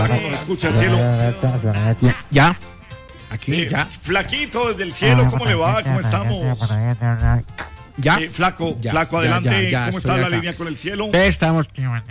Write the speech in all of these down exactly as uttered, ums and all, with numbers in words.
Escucha el cielo. Ya. Aquí, Eh, ya. Flaquito, desde el cielo, ¿cómo le va? ¿Cómo estamos? Ya. Eh, flaco, Ya, flaco, ya, adelante. ya, ya, ¿Cómo estoy está la acá. línea con el cielo? Estamos.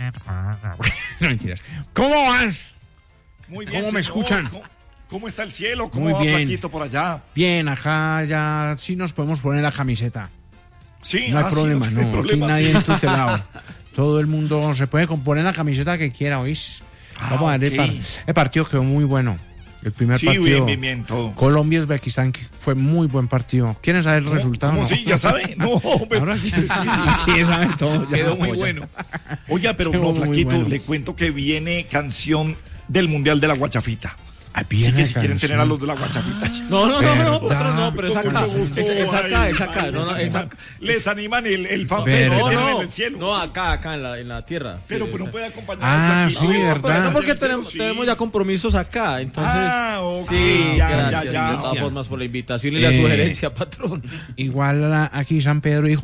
No mentiras. ¿Cómo vas? Muy bien. ¿Cómo me señor. escuchan? ¿Cómo, cómo está el cielo? ¿Cómo Muy va bien. Flaquito por allá? Bien, acá ya sí nos podemos poner la camiseta. Sí, No hay ah, sí, problema, tiene no. Aquí problema, nadie sí. en tutelado. Todo el mundo se puede poner la camiseta que quiera, ¿oís? Ah, Vamos a ver, el, ok. par- el partido quedó muy bueno. El primer Sí, partido. bien, bien, bien, todo. Colombia-Uzbekistán que fue muy buen partido. ¿Quieren saber el ¿Cómo- resultado? cómo no? sí? ¿Ya sabe? No, pero... Ahora sí, sí, sí, sí, saben todo. ya, Quedó muy ya. bueno. Oiga, pero Quedó no, muy Flaquito, bueno. le cuento que viene canción del Mundial de la Guachafita. Ah, Así viene que si quieren canción. tener a los de la Guachafita. No, no, no, no, ¿Verdad? nosotros no, pero es Con acá. mucho gusto. Es, es acá, Ay, es acá. ay, No, no, les es animan- acá. Les animan el, el fanpage ¿Verdad? que No, tienen no, en el cielo. no, acá, acá en la, en la tierra. Sí, pero, pero esa. no puede acompañar Ah, a sí, Flaquito. ¿verdad? Pero no, porque Sí. tenemos, tenemos ya compromisos acá, entonces. Ah, ok, sí, ya, gracias. ya, ya. De todas formas, por la invitación y la Eh, sugerencia, patrón. Igual a- aquí San Pedro dijo.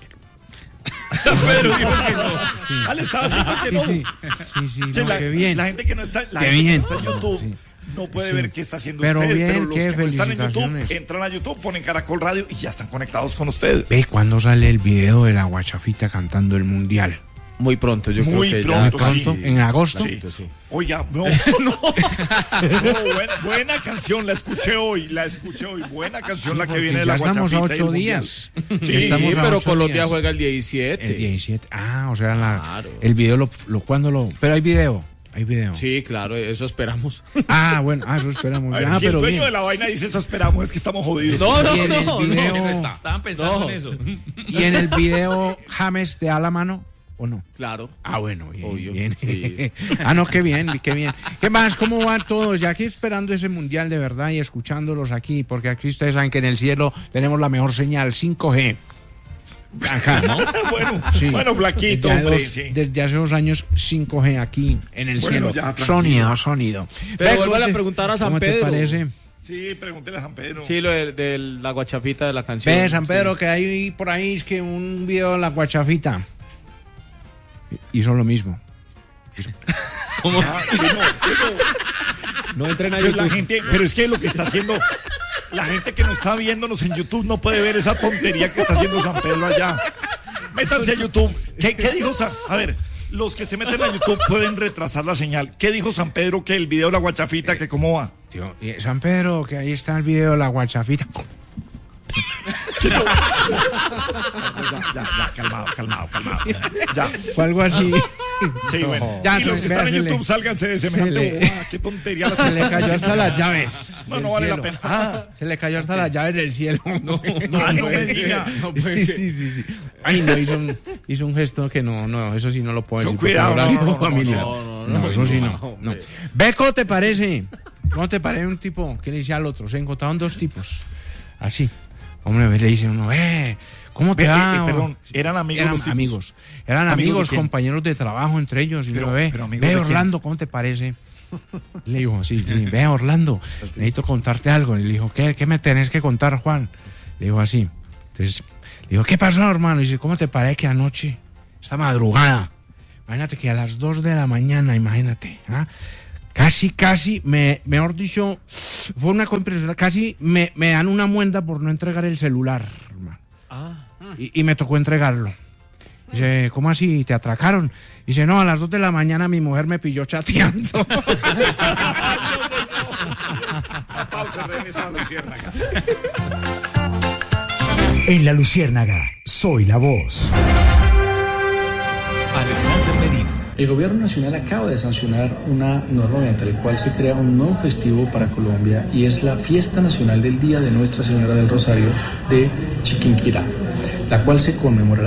San Pedro dijo que no. Ah, le estaba diciendo que Sí, no. sí, sí, sí, Es que no, la, qué bien. la gente que no está, la Qué gente bien. que no está en YouTube Sí. no puede Sí. ver qué está haciendo Pero usted. bien, pero los qué que no están en YouTube felicitaciones. entran a YouTube, ponen Caracol Radio y ya están conectados con usted. Ve cuándo sale el video de la Guachafita cantando el mundial. Muy pronto, yo Muy creo que pronto, ya. ¿Pronto? sí. ¿En agosto? Sí. Oiga, no. no. No, buena, buena canción, la escuché hoy, la escuché hoy. Buena canción la que Porque viene de ya la estamos a Guachafita y el ocho Mundial. días. Sí, Estamos a pero ocho Colombia días. juega el diecisiete. El diecisiete. Ah, o sea, la, Claro. el video lo, lo cuando lo. Pero hay video. Hay video. Sí, claro, eso esperamos. Ah, bueno, ah, eso esperamos. A ver, Ah, si el pero dueño bien. de la vaina dice eso esperamos, es que estamos jodidos. No, no, Y en el no, video- no. está- Estaban pensando No. en eso. ¿Y en el video James te da la mano o no? Claro. Ah, bueno, bien, Obvio, bien. sí. Ah, no, qué bien, qué bien. ¿Qué más? ¿Cómo van todos? Ya aquí esperando ese mundial de verdad y escuchándolos aquí, porque aquí ustedes saben que en el cielo tenemos la mejor señal, cinco G. Acá, ¿no? bueno, Sí. bueno, Flaquito, Desde, hombre, dos- sí. desde hace dos años, cinco G aquí en el Bueno, cielo. ya, tranquilo. Sonido, sonido. Pero Ve, vuélvale ¿cómo a te- preguntar a San ¿cómo te Pedro. parece? Sí, pregúntele a San Pedro. Sí, lo de, de la guachafita de la canción. Ve, San Pedro, Sí. que hay por ahí es que un video de la Guachafita hizo lo mismo. ¿Cómo? Ah, que no, que no. No entren a Pero la YouTube. gente, pero es que lo que está haciendo, la gente que no está viéndonos en YouTube no puede ver esa tontería que está haciendo San Pedro allá. Métanse a YouTube. ¿Qué, qué dijo San? A ver, los que se meten a YouTube pueden retrasar la señal. ¿Qué dijo San Pedro que el video de la Guachafita, que cómo va? Tío, y San Pedro, que ahí está el video de la Guachafita. Ya, ya, ya, calmado, calmado, calmado. Ya, O algo así. sí, bueno. Ya, y los entonces, que están en vea, se le- YouTube, sálganse de se semejante le- bobada. Qué tontería. Se le cayó hasta las llaves. No, del no vale la cielo. pena. Ah, Se le cayó hasta las llaves del cielo. No, ah, no me diga. Sí, sí, sí, sí. Ay, no, hizo un, hizo un gesto que no, no, eso sí no lo puedo Con decir. cuidado, porque no, horario no, no, no, familiar. no, no, No, no, eso sí no, no. no. hombre. Ve, ¿cómo te parece? ¿Cómo te parece un tipo que le dice al otro? Se encontraron dos tipos. Así. Hombre, ve, le dice uno, eh, ¿cómo te Ve, va? eh, eh, perdón, eran amigos Eran los tipos. amigos. Eran ¿Amigos amigos, de quién? compañeros de trabajo entre ellos. Y Pero- lo ve, pero amigos ve de quién? Orlando, ¿cómo te parece? Le dijo, sí, sí, ve Orlando, necesito contarte algo. Y le dijo, ¿qué, qué me tenés que contar, Juan? Le dijo así. Entonces, le dijo, ¿qué pasó, hermano? Y dice, ¿cómo te parece que anoche, esta madrugada, imagínate que a las dos de la mañana, imagínate, ¿ah? Casi, casi, me, mejor dicho, fue una cosa impresionante, casi me, me dan una muenda por no entregar el celular, hermano. Y, y me tocó entregarlo. Dice, ¿cómo así? ¿Te atracaron? Dice, no, a las dos de la mañana mi mujer me pilló chateando. Pausa, regresa a la Luciérnaga. En La Luciérnaga, soy la voz. Alexander Medina. El gobierno nacional acaba de sancionar una norma mediante la cual se crea un nuevo festivo para Colombia y es la Fiesta Nacional del Día de Nuestra Señora del Rosario de Chiquinquirá, la cual se conmemorará